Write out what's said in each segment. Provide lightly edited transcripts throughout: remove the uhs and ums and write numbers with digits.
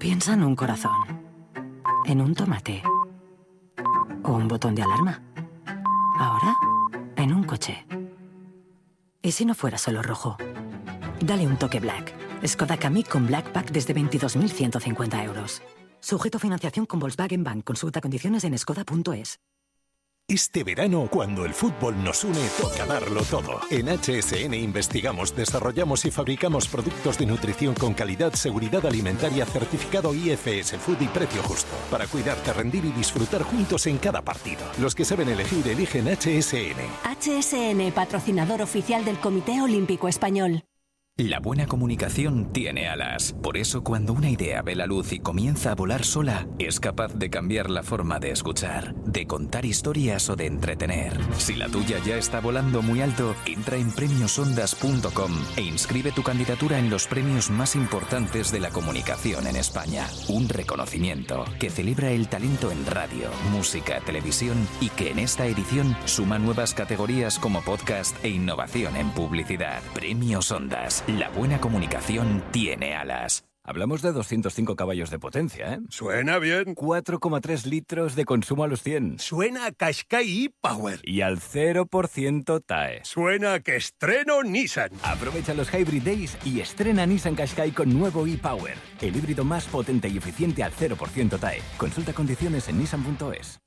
Piensa en un corazón, en un tomate o un botón de alarma. Ahora, en un coche. ¿Y si no fuera solo rojo? Dale un toque Black. Skoda Kamiq con Black Pack desde 22.150 euros. Sujeto a financiación con Volkswagen Bank. Consulta condiciones en skoda.es. Este verano, cuando el fútbol nos une, toca darlo todo. En HSN investigamos, desarrollamos y fabricamos productos de nutrición con calidad, seguridad alimentaria, certificado IFS Food y precio justo. Para cuidarte, rendir y disfrutar juntos en cada partido. Los que saben elegir, eligen HSN. HSN, patrocinador oficial del Comité Olímpico Español. La buena comunicación tiene alas. Por eso, cuando una idea ve la luz y comienza a volar sola, es capaz de cambiar la forma de escuchar, de contar historias o de entretener. Si la tuya ya está volando muy alto, entra en premiosondas.com e inscribe tu candidatura en los premios más importantes de la comunicación en España. Un reconocimiento que celebra el talento en radio, música, televisión y que en esta edición suma nuevas categorías como podcast e innovación en publicidad. Premios Ondas. La buena comunicación tiene alas. Hablamos de 205 caballos de potencia, ¿eh? Suena bien. 4,3 litros de consumo a los 100. Suena a Qashqai e-Power. Y al 0% TAE. Suena a que estreno Nissan. Aprovecha los Hybrid Days y estrena Nissan Qashqai con nuevo e-Power. El híbrido más potente y eficiente al 0% TAE. Consulta condiciones en nissan.es.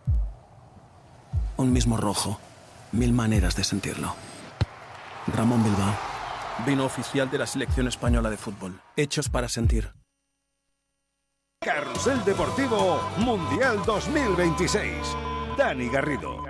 Un mismo rojo. 1000 maneras de sentirlo. Ramón Bilbao. Vino oficial de la selección española de fútbol. Hechos para sentir. Carrusel Deportivo Mundial 2026. Dani Garrido.